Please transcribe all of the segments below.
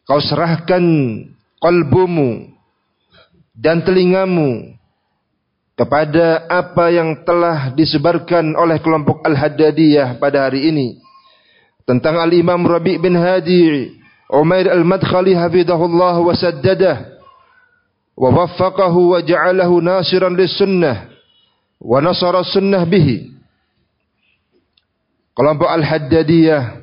kau serahkan qalbumu dan telingamu kepada apa yang telah disebarkan oleh kelompok Al-Haddadiyah pada hari ini tentang Al-Imam Rabi' bin Hadi Umair Al-Madkhali hafidhahullah wa saddadah wa waffaqahu wa ja'alahu nasiran lis-sunnah wa nasara sunnah bihi. Kelompok Al-Haddadiyah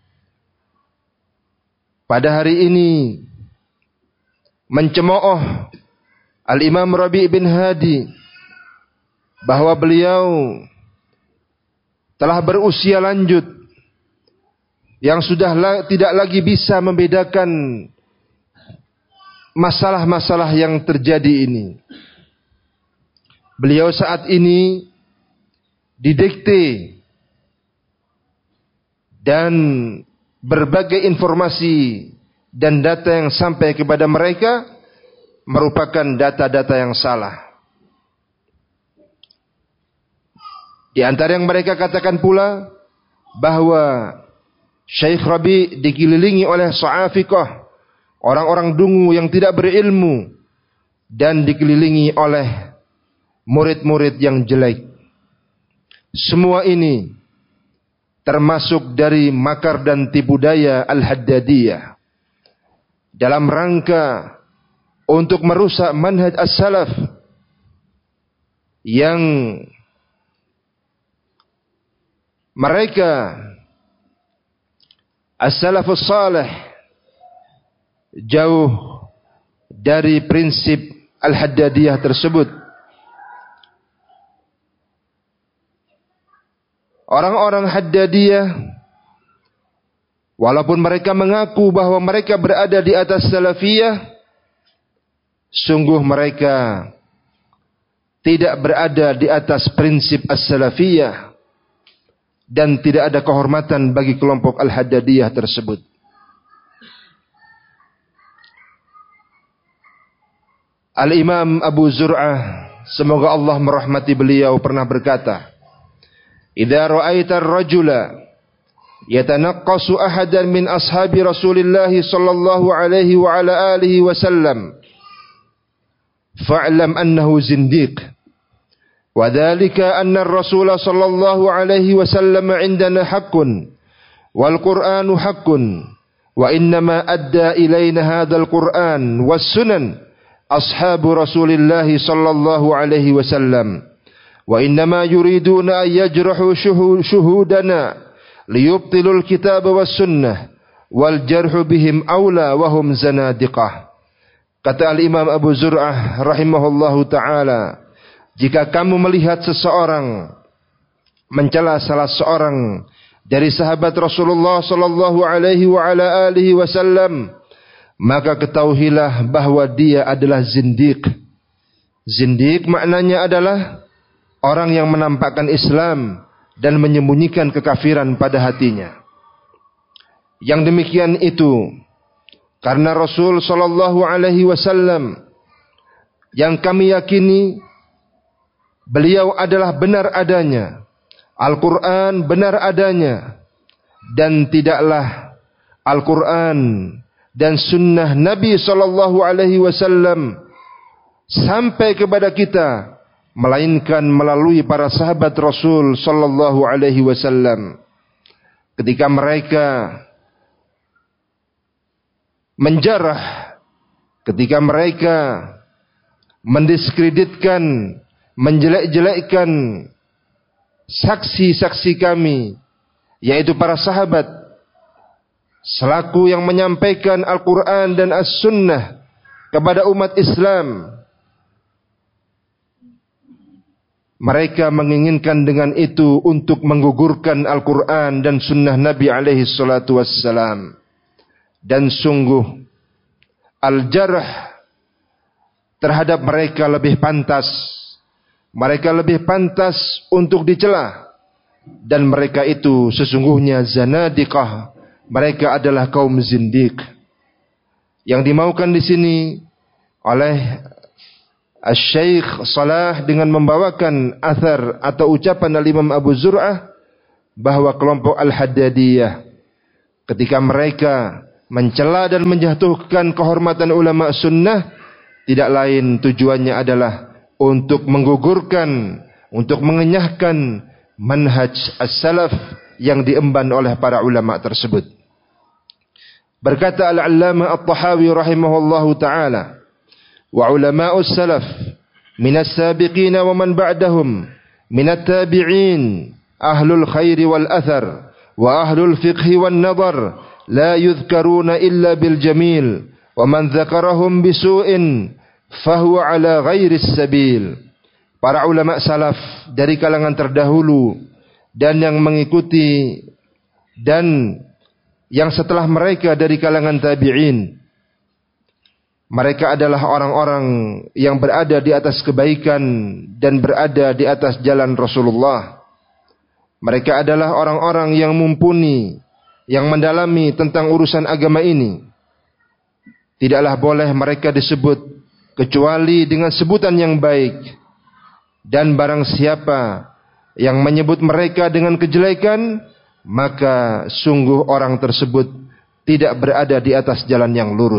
pada hari ini mencemooh Al-Imam Rabi' bin Hadi bahwa beliau telah berusia lanjut yang sudah tidak lagi bisa membedakan masalah-masalah yang terjadi ini. Beliau saat ini didikte dan berbagai informasi dan data yang sampai kepada mereka merupakan data-data yang salah. Di antara yang mereka katakan pula bahwa Syekh Rabi' dikelilingi oleh su'afiqah, orang-orang dungu yang tidak berilmu, dan dikelilingi oleh murid-murid yang jelek. Semua ini termasuk dari makar dan tipu daya Al-Haddadiyah dalam rangka untuk merusak manhaj as-salaf yang mereka as-salafus salih jauh dari prinsip Al-Haddadiyah tersebut. Orang-orang Haddadiyah, walaupun mereka mengaku bahwa mereka berada di atas salafiyah, sungguh mereka tidak berada di atas prinsip as-salafiyah dan tidak ada kehormatan bagi kelompok Al-Haddadiyah tersebut. Al-Imam Abu Zur'ah, semoga Allah merahmati beliau, pernah berkata, "Idza ra'aita ar-rajula yatanaqqasu ahadan min ashabi Rasulillah sallallahu alaihi wa ala alihi wasallam, fa'lam annahu zindiq. Wa dzalika anna ar-rasul sallallahu alaihi wasallam 'indana haqqun wal Qur'anu haqqun wa innama adda ilayna hadzal Qur'an was sunan ashabu Rasulillah sallallahu alaihi wasallam. Wa innama yuriduna an yajrahu shuhudana liyubtilul kitab was sunnah wal jarhu bihim aula wa hum zanadiqah." Kata Al-Imam Abu Zur'ah rahimahullahu ta'ala, jika kamu melihat seseorang mencela salah seorang dari sahabat Rasulullah sallallahu alaihi wa ala alihi wasallam, maka ketahuilah bahwa dia adalah zindiq. Zindiq maknanya adalah orang yang menampakkan Islam dan menyembunyikan kekafiran pada hatinya. Yang demikian itu karena Rasul sallallahu alaihi wasallam yang kami yakini beliau adalah benar adanya, Al-Quran benar adanya, dan tidaklah Al-Quran dan sunnah Nabi sallallahu alaihi wasallam sampai kepada kita melainkan melalui para sahabat Rasul sallallahu alaihi wasallam. Ketika mereka menjarah, ketika mereka mendiskreditkan, menjelek-jelekkan saksi-saksi kami, yaitu para sahabat, selaku yang menyampaikan Al-Quran dan As-Sunnah kepada umat Islam, mereka menginginkan dengan itu untuk menggugurkan Al-Quran dan Sunnah Nabi alaihi salatu wassalam. Dan sungguh al-jarh terhadap mereka lebih pantas. Mereka lebih pantas untuk dicela. Dan mereka itu sesungguhnya zanadiqah. Mereka adalah kaum zindiq. Yang dimaukan di sini oleh Asy-Syaikh Salah dengan membawakan athar atau ucapan Al-Imam Abu Zur'ah bahwa kelompok Al-Haddadiyah ketika mereka mencela dan menjatuhkan kehormatan ulama sunnah, tidak lain tujuannya adalah untuk menggugurkan, untuk mengenyahkan manhaj as-salaf yang diemban oleh para ulama tersebut. Berkata Al-Allamah At-Tahawi rahimahullahu ta'ala, wa ulama'us salaf minas sabiqin wa man ba'dahum minat tabi'in ahlul khairi wal athar wa ahlul fiqhi wan nadar la yudhkaruna illa bil jamil wa man dhakarahum bisu'in fahuwa ala ghairis sabil. Para ulama salaf dari kalangan terdahulu dan yang mengikuti dan yang setelah mereka dari kalangan tabi'in, mereka adalah orang-orang yang berada di atas kebaikan dan berada di atas jalan Rasulullah. Mereka adalah orang-orang yang mumpuni, yang mendalami tentang urusan agama ini. Tidaklah boleh mereka disebut kecuali dengan sebutan yang baik, dan barang siapa yang menyebut mereka dengan kejelekan, maka sungguh orang tersebut tidak berada di atas jalan yang lurus.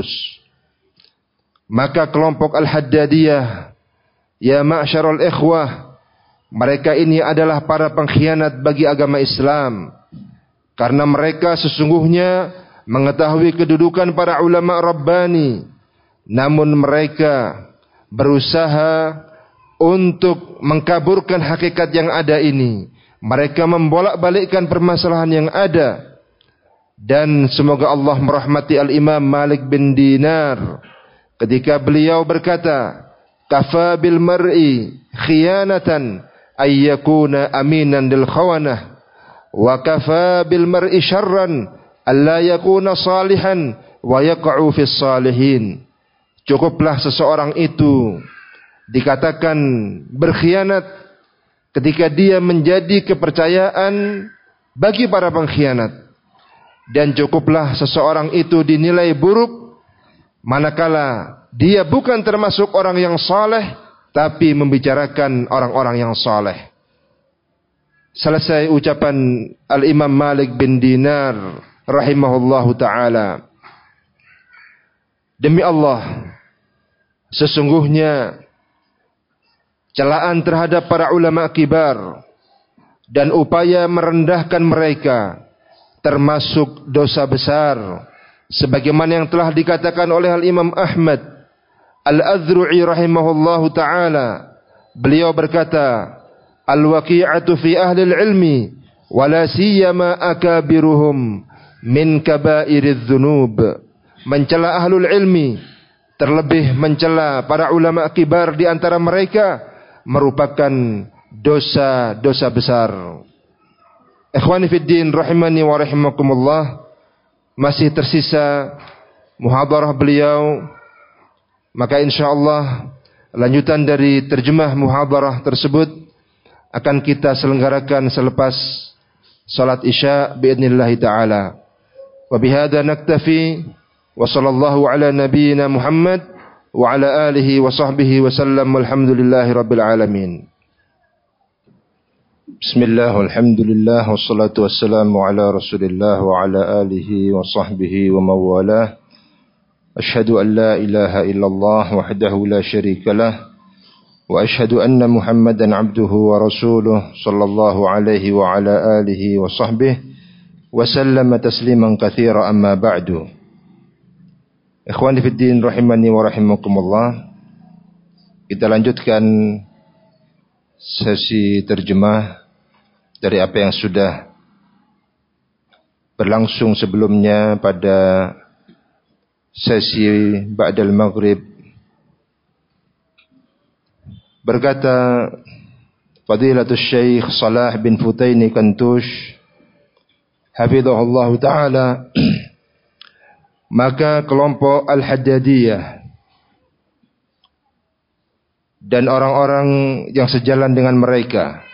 Maka kelompok Al-Haddadiyah, ya ma'syarul ikhwah, mereka ini adalah para pengkhianat bagi agama Islam, karena mereka sesungguhnya mengetahui kedudukan para ulama Rabbani, namun mereka berusaha untuk mengkaburkan hakikat yang ada ini. Mereka membolak-balikkan permasalahan yang ada. Dan semoga Allah merahmati Al-Imam Malik bin Dinar ketika beliau berkata, kafa bil mar'i khiyanatan ay yakuna aminan lil khawanah, wa kafa bil mar'i syarran alla yakuna salihan wa yaqa'u fis salihin. Cukuplah seseorang itu dikatakan berkhianat ketika dia menjadi kepercayaan bagi para pengkhianat, dan cukuplah seseorang itu dinilai buruk manakala dia bukan termasuk orang yang saleh tapi membicarakan orang-orang yang saleh. Selesai ucapan Al-Imam Malik bin Dinar rahimahullahu ta'ala. Demi Allah, sesungguhnya celaan terhadap para ulama kibar dan upaya merendahkan mereka termasuk dosa besar, sebagaimana yang telah dikatakan oleh Al-Imam Ahmad Al-Adhru'i rahimahullahu ta'ala. Beliau berkata, al-waqi'atu fi ahli al-ilmi wala siyama akabiruhum min kabairidz dzunub. Mencela ahlul ilmi, terlebih mencela para ulama kibar di antara mereka, merupakan dosa-dosa besar. Ikhwani fid din rahimani wa rahimakumullah, masih tersisa muhadarah beliau, maka insyaallah lanjutan dari terjemah muhadarah tersebut akan kita selenggarakan selepas salat Isya biidznillah taala. Wa bihadza naktafi wa sallallahu ala nabiyyina Muhammad wa ala alihi wa sahbihi wa sallam, walhamdulillahi rabbil alamin. Bismillah, walhamdulillah, wassalatu wassalamu ala rasulillah wa ala alihi wa sahbihi wa mawalah. Ashhadu an la ilaha illallah wahdahu la syarika lah, wa ashhadu anna Muhammadan abduhu wa rasuluh sallallahu alaihi wa ala alihi wa sahbihi wa sallama tasliman katsira, amma ba'du. Ikhwani fid din rahimani wa rahimakumullah, kita lanjutkan sesi terjemah dari apa yang sudah berlangsung sebelumnya pada sesi ba'dal maghrib. Berkata Fadilatul Syekh Salah bin Futaini Kantush hafizahullah ta'ala, maka kelompok Al-Haddadiyah dan orang-orang yang sejalan dengan mereka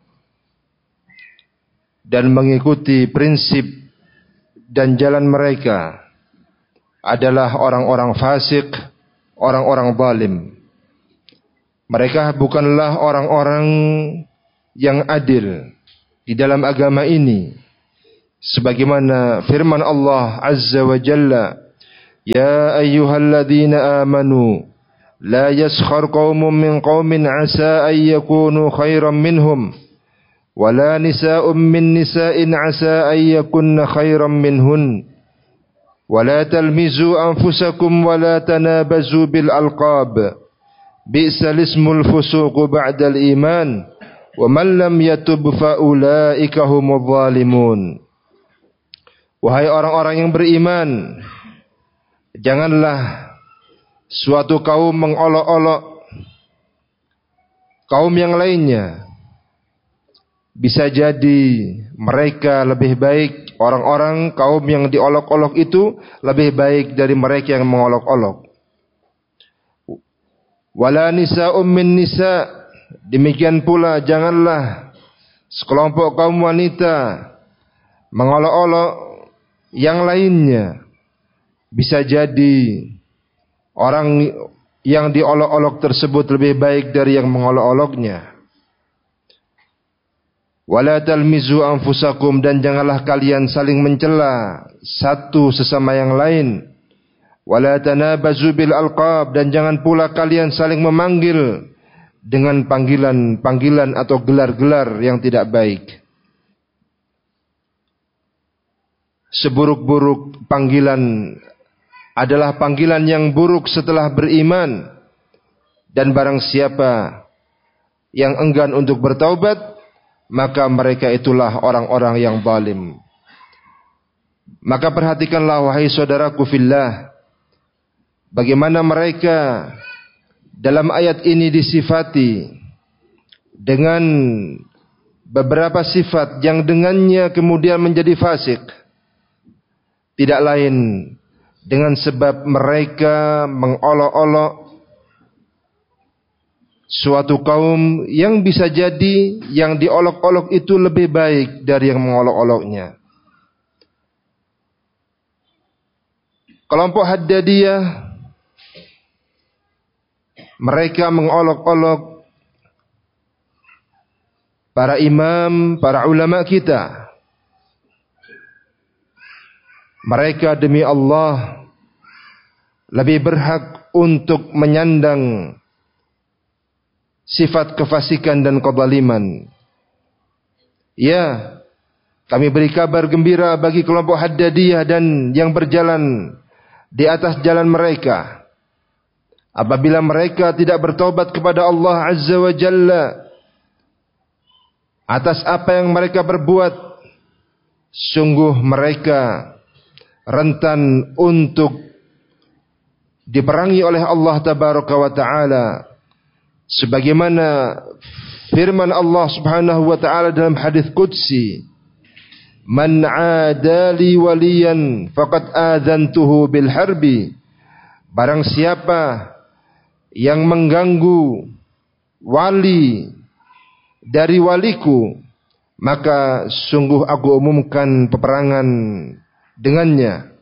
dan mengikuti prinsip dan jalan mereka adalah orang-orang fasik, orang-orang zalim. Mereka bukanlah orang-orang yang adil di dalam agama ini, sebagaimana firman Allah Azza wa Jalla, ya ayyuhalladzina amanu la yaskhar qaumun min qaumin asa an yakunu khairan minhum wala nisa'un min nisa'in asa an yakunna khairan minhun wala talmizu anfusakum wala tanabazu bil alqab bi'sal ismul fusuq ba'dal iman wa man lam yatub fa ulaika humudz zalimun. Wahai orang-orang yang beriman, janganlah suatu kaum mengolok-olok kaum yang lainnya. Bisa jadi mereka lebih baik, orang-orang kaum yang diolok-olok itu lebih baik dari mereka yang mengolok-olok. Wala nisa'um min nisa', demikian pula janganlah sekelompok kaum wanita mengolok-olok yang lainnya. Bisa jadi orang yang diolok-olok tersebut lebih baik dari yang mengolok-oloknya. Wala talmizu anfusakum, dan janganlah kalian saling mencela satu sesama yang lain. Wala tanabazu bil alqab, dan jangan pula kalian saling memanggil dengan panggilan-panggilan atau gelar-gelar yang tidak baik. Seburuk-buruk panggilan adalah panggilan yang buruk setelah beriman, dan barang siapa yang enggan untuk bertaubat, maka mereka itulah orang-orang yang zalim. Maka perhatikanlah wahai saudaraku fillah, bagaimana mereka dalam ayat ini disifati dengan beberapa sifat yang dengannya kemudian menjadi fasik. Tidak lain dengan sebab mereka mengolok-olok suatu kaum yang bisa jadi yang diolok-olok itu lebih baik dari yang mengolok-oloknya. Kelompok Haddadiyah, mereka mengolok-olok para imam, para ulama kita. Mereka demi Allah lebih berhak untuk menyandang sifat kefasikan dan kezaliman. Ya, kami beri kabar gembira bagi kelompok Haddadiyah dan yang berjalan di atas jalan mereka. Apabila mereka tidak bertaubat kepada Allah Azza wa Jalla atas apa yang mereka perbuat, sungguh mereka rentan untuk diperangi oleh Allah Tabaraka wa Ta'ala, sebagaimana firman Allah Subhanahu wa Ta'ala dalam hadis qudsi, man 'adali waliyan faqad adzantuhu bil harbi, barang siapa yang mengganggu wali dari waliku, maka sungguh aku umumkan peperangan dengannya.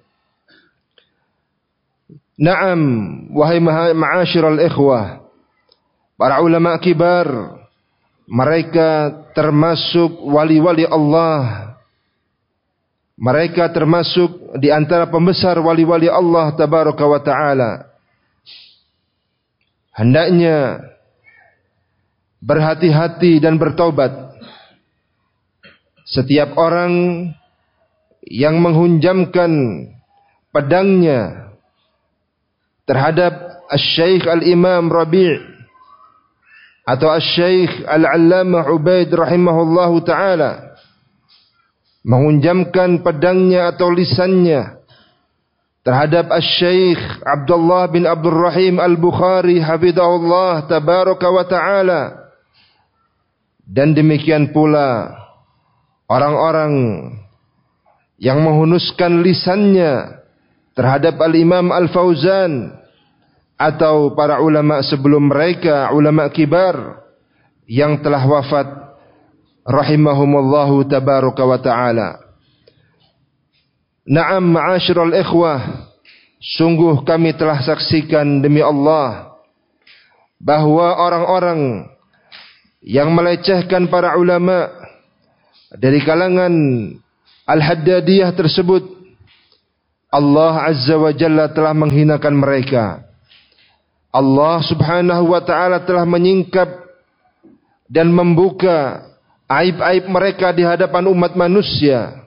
Naam, wahai ma'asyiral ikhwah, para ulama kibar, mereka termasuk wali-wali Allah. Mereka termasuk di antara pembesar wali-wali Allah Tabaraka wa Ta'ala. Hendaknya berhati-hati dan bertaubat. Setiap orang yang menghunjamkan pedangnya terhadap Asy-Syaikh Al-Imam Rabi' atau Asy-Syaikh Al-Allamah Ubaid rahimahullahu ta'ala, menghunjamkan pedangnya atau lisannya terhadap Asy-Syaikh Abdullah bin Abdul Rahim Al-Bukhari hafizahullah tabaraka wa ta'ala, dan demikian pula orang-orang yang menghunuskan lisannya terhadap Al-Imam Al-Fauzan atau para ulama sebelum mereka, ulama kibar yang telah wafat rahimahumullahu tabaraka wa ta'ala. Na'am ma'asyiral ikhwah, sungguh kami telah saksikan demi Allah bahwa orang-orang yang melecehkan para ulama dari kalangan Al-Haddadiyah tersebut, Allah Azza wa Jalla telah menghinakan mereka. Allah Subhanahu wa Ta'ala telah menyingkap dan membuka aib-aib mereka di hadapan umat manusia.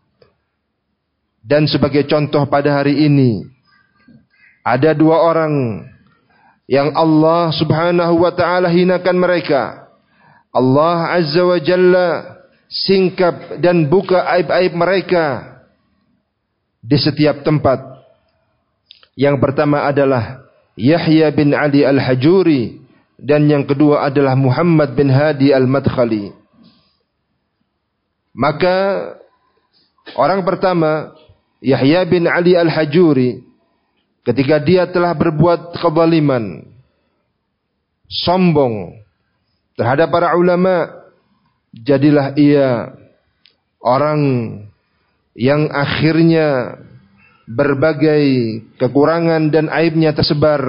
Dan sebagai contoh pada hari ini, ada dua orang yang Allah Subhanahu wa Ta'ala hinakan mereka. Allah Azza wa Jalla singkap dan buka aib-aib mereka di setiap tempat. Yang pertama adalah Yahya bin Ali al-Hajuri, dan yang kedua adalah Muhammad bin Hadi al-Madkhali. Maka orang pertama, Yahya bin Ali al-Hajuri, ketika dia telah berbuat kezaliman, sombong terhadap para ulama, jadilah ia orang yang akhirnya berbagai kekurangan dan aibnya tersebar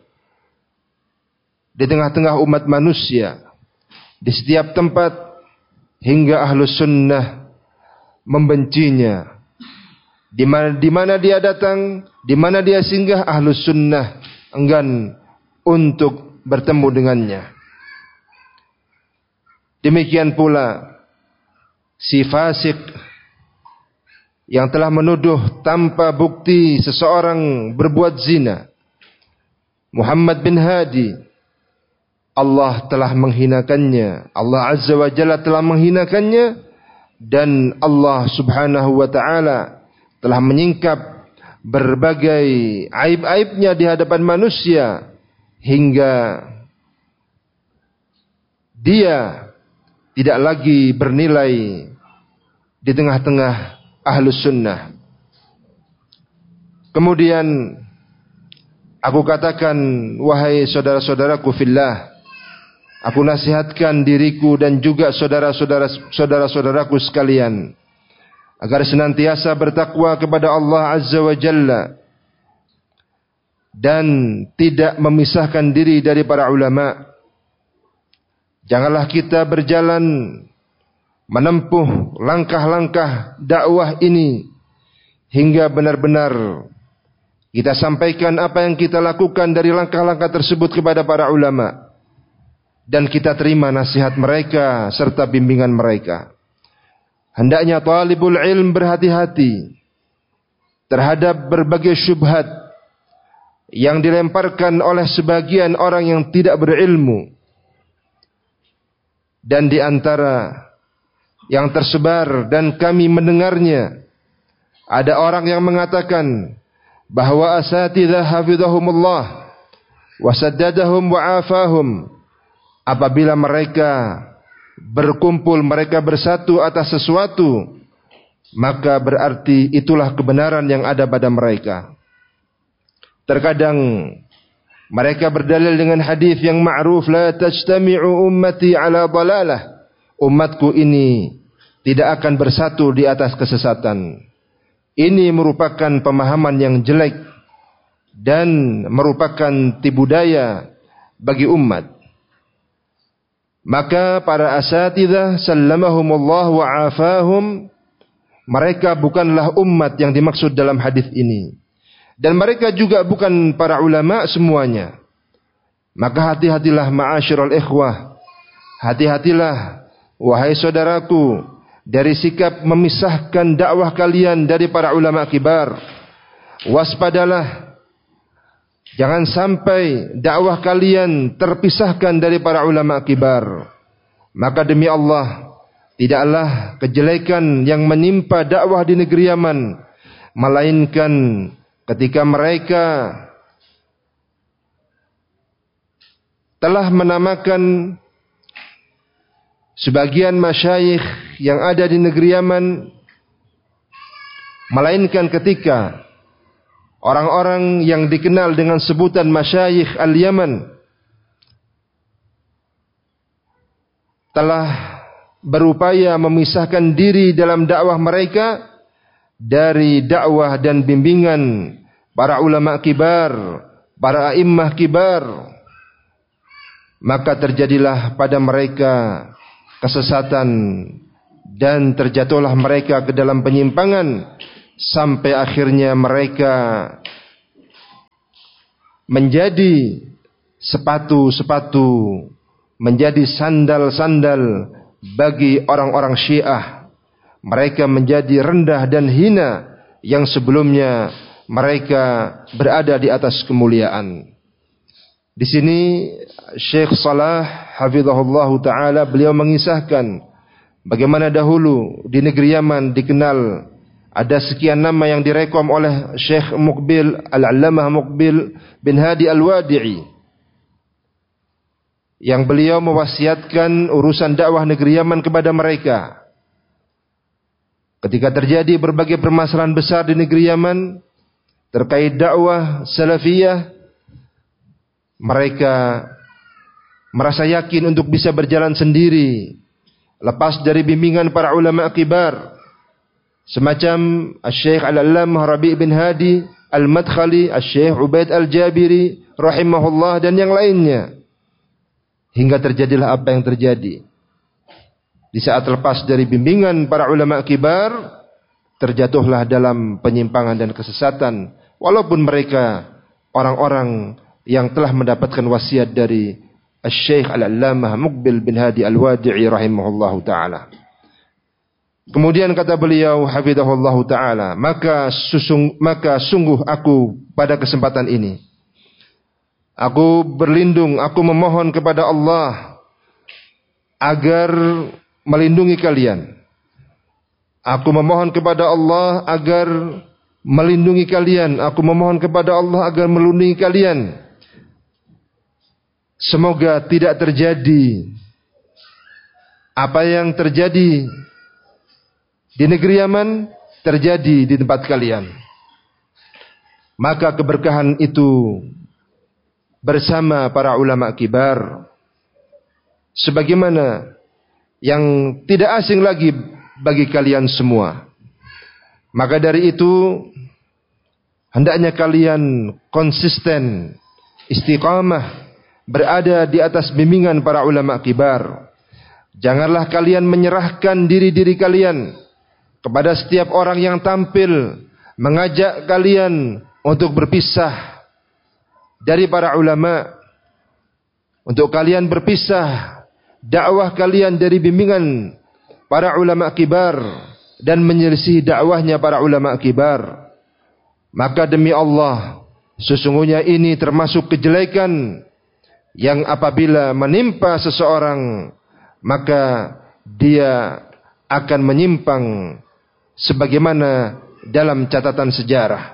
di tengah-tengah umat manusia, di setiap tempat, hingga Ahlus Sunnah membencinya. Di mana dia datang, di mana dia singgah, Ahlus Sunnah enggan untuk bertemu dengannya. Demikian pula si fasik yang telah menuduh tanpa bukti seseorang berbuat zina, Muhammad bin Hadi, Allah telah menghinakannya. Allah Azza wa Jalla telah menghinakannya, dan Allah Subhanahu wa Ta'ala telah menyingkap berbagai aib-aibnya di hadapan manusia, hingga dia tidak lagi bernilai di tengah-tengah Ahlus Sunnah. Kemudian aku katakan, wahai saudara-saudaraku fillah, aku nasihatkan diriku dan juga saudara-saudaraku sekalian agar senantiasa bertakwa kepada Allah Azza wa Jalla dan tidak memisahkan diri dari para ulama. Janganlah kita berjalan menempuh langkah-langkah dakwah ini hingga benar-benar kita sampaikan apa yang kita lakukan dari langkah-langkah tersebut kepada para ulama, dan kita terima nasihat mereka serta bimbingan mereka. Hendaknya talibul ilm berhati-hati terhadap berbagai syubhat yang dilemparkan oleh sebagian orang yang tidak berilmu. Dan di antara yang tersebar dan kami mendengarnya, ada orang yang mengatakan bahawa asatidzah hafizahumullah wa saddadahum wa afahum, apabila mereka berkumpul, mereka bersatu atas sesuatu, maka berarti itulah kebenaran yang ada pada mereka. Terkadang mereka berdalil dengan hadis yang ma'ruf, la tajtami'u ummati ala dalalah, umatku ini tidak akan bersatu di atas kesesatan. Ini merupakan pemahaman yang jelek dan merupakan tipu daya bagi umat. Maka para asatidzah sallamahumullah wa afahum, mereka bukanlah umat yang dimaksud dalam hadis ini, dan mereka juga bukan para ulama semuanya. Maka hati-hatilah ma'asyiral ikhwah, hati-hatilah wahai saudaraku dari sikap memisahkan dakwah kalian dari para ulama kibar. Waspadalah, jangan sampai dakwah kalian terpisahkan dari para ulama kibar. Maka demi Allah, tidaklah kejelekan yang menimpa dakwah di negeri Yaman, melainkan ketika mereka telah menamakan sebagian masyayikh yang ada di negeri Yaman, melainkan ketika orang-orang yang dikenal dengan sebutan masyayikh al-Yaman telah berupaya memisahkan diri dalam dakwah mereka dari dakwah dan bimbingan para ulama kibar, para a'immah kibar, maka terjadilah pada mereka kesesatan dan terjatuhlah mereka ke dalam penyimpangan sampai akhirnya mereka menjadi sepatu-sepatu, menjadi sandal-sandal bagi orang-orang Syiah. Mereka menjadi rendah dan hina yang sebelumnya mereka berada di atas kemuliaan. Di sini Syekh Salah hafizahullah taala beliau mengisahkan bagaimana dahulu di negeri Yaman dikenal ada sekian nama yang direkom oleh Syekh Muqbil Al-Allamah Muqbil bin Hadi Al-Wadi'i, yang beliau mewasiatkan urusan dakwah negeri Yaman kepada mereka. Ketika terjadi berbagai permasalahan besar di negeri Yaman terkait dakwah salafiyah, mereka merasa yakin untuk bisa berjalan sendiri, lepas dari bimbingan para ulama kibar semacam Syekh Al-Allamah Rabi' bin Hadi Al-Madkhali, Syekh Ubaid Al-Jabiri rahimahullah dan yang lainnya. Hingga terjadilah apa yang terjadi. Di saat lepas dari bimbingan para ulama kibar, terjatuhlah dalam penyimpangan dan kesesatan, walaupun mereka orang-orang yang telah mendapatkan wasiat dari Syekh Al-Allamah Muqbil bin Hadi Al-Wadi'i rahimahullahu ta'ala. Kemudian kata beliau hafizahullahu ta'ala, maka sungguh aku pada kesempatan ini, aku berlindung, aku memohon kepada Allah agar melindungi kalian. Aku memohon kepada Allah agar melindungi kalian. Aku memohon kepada Allah agar melindungi kalian. Semoga tidak terjadi apa yang terjadi di negeri Yaman terjadi di tempat kalian. Maka keberkahan itu bersama para ulama kibar, sebagaimana yang tidak asing lagi bagi kalian semua. Maka dari itu hendaknya kalian konsisten, istiqamah, berada di atas bimbingan para ulama kibar. Janganlah kalian menyerahkan diri-diri kalian kepada setiap orang yang tampil mengajak kalian untuk berpisah dari para ulama, untuk kalian berpisah dakwah kalian dari bimbingan para ulama kibar dan menyelisih dakwahnya para ulama kibar. Maka demi Allah, sesungguhnya ini termasuk kejelekan yang apabila menimpa seseorang, maka dia akan menyimpang sebagaimana dalam catatan sejarah.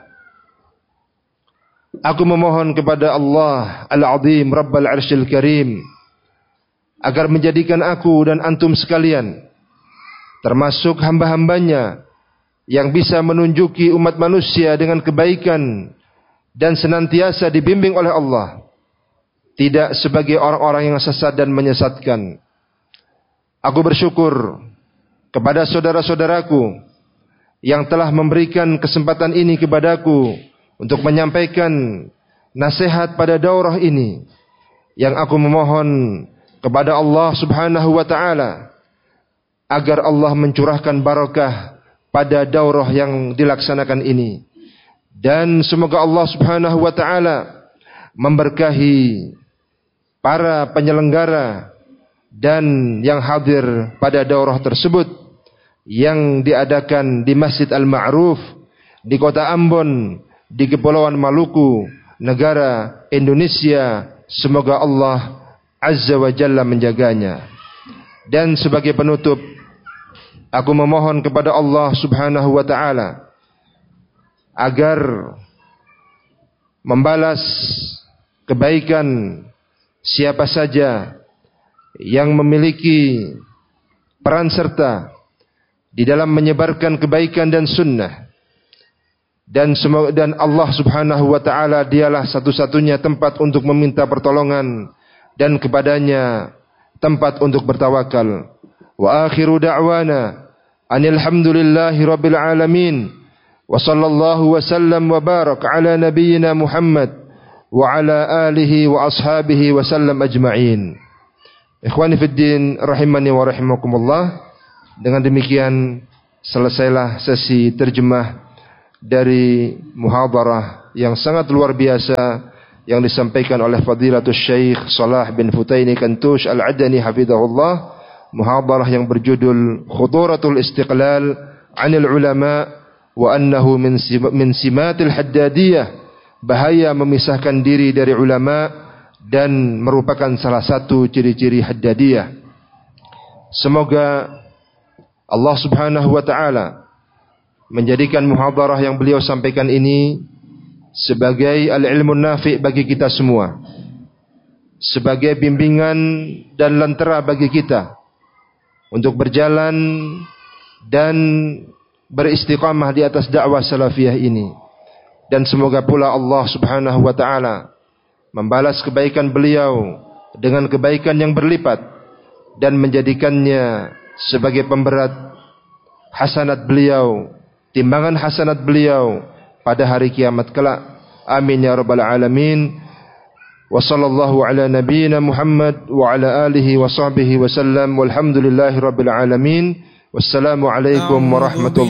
Aku memohon kepada Allah Al-Azim Rabbal Arsyil Karim agar menjadikan aku dan antum sekalian termasuk hamba-hambanya yang bisa menunjuki umat manusia dengan kebaikan dan senantiasa dibimbing oleh Allah, tidak sebagai orang-orang yang sesat dan menyesatkan. Aku bersyukur kepada saudara-saudaraku yang telah memberikan kesempatan ini kepadaku untuk menyampaikan nasihat pada daurah ini, yang aku memohon kepada Allah Subhanahu wa taala agar Allah mencurahkan barakah pada daurah yang dilaksanakan ini, dan semoga Allah Subhanahu wa taala memberkahi para penyelenggara dan yang hadir pada daurah tersebut yang diadakan di Masjid Al-Ma'ruf di Kota Ambon di Kepulauan Maluku, negara Indonesia. Semoga Allah Azza wa Jalla menjaganya. Dan sebagai penutup, aku memohon kepada Allah Subhanahu wa taala agar membalas kebaikan siapa saja yang memiliki peran serta di dalam menyebarkan kebaikan dan sunnah. Dan Allah Subhanahu wa taala dialah satu-satunya tempat untuk meminta pertolongan dan kepadanya tempat untuk bertawakal. Wa akhiru da'wana anil hamdulillahi rabbil alamin wa sallallahu wa sallam wa barak ala nabiyyina Muhammad wa ala alihi wa ashabihi wa sallam ajma'in. Ikhwani fid din rahimani wa rahimakumullah. Dengan demikian selesailah sesi terjemah dari muhadarah yang sangat luar biasa yang disampaikan oleh Fadilatul Syekh Salah bin Futaini Kantush Al-Adani hafizahullah. Muhadarah yang berjudul Khuturatul Istiqlal 'anil Ulama wa annahu min simatil haddadiyah, bahaya memisahkan diri dari ulama dan merupakan salah satu ciri-ciri haddadiyah. Semoga Allah Subhanahu wa taala menjadikan muhadarah yang beliau sampaikan ini sebagai al-ilmun nafi' bagi kita semua, sebagai bimbingan dan lentera bagi kita untuk berjalan dan beristiqamah di atas dakwah salafiyah ini. Dan semoga pula Allah Subhanahu wa taala membalas kebaikan beliau dengan kebaikan yang berlipat dan menjadikannya sebagai pemberat hasanat beliau, timbangan hasanat beliau pada hari kiamat kelak. Amin ya rabbal alamin. Wa sallallahu ala nabiyyina Muhammad wa ala alihi wa sahbihi wa sallam. Walhamdulillahi rabbil alamin. Wassalamu alaikum warahmatullahi